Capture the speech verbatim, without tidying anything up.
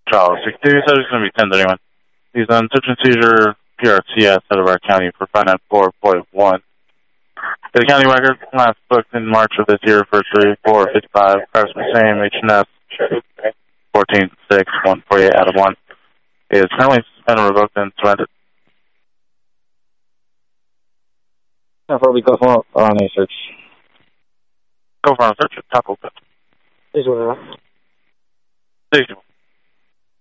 Charles, sixty-two, so it's going to be ten thirty-one. He's on search and seizure P R T S out of our county for five ninety-four point one. The county record last booked in March of this year for three four fifty-five. Press the same, H and S fourteen six one forty-eight out of one. Is currently suspended, revoked, and surrendered. Before we go for on a search. Go for on a search at Taco Bell. Please order. Station.